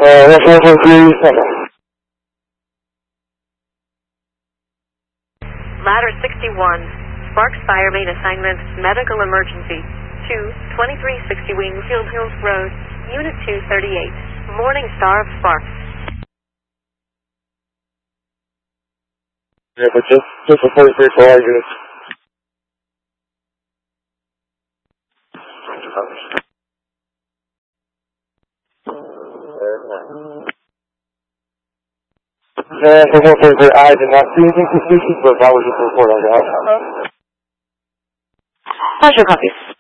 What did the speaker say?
Ladder 61, Sparks Fire Main Assignment, Medical Emergency, 2360 Wingfield Hills Road, Unit 238, Morning Star of Sparks. Yeah, but just a 43 for all units. Yeah, for 143, I did not see anything suspicious, but that was just a report I got. How's your copies?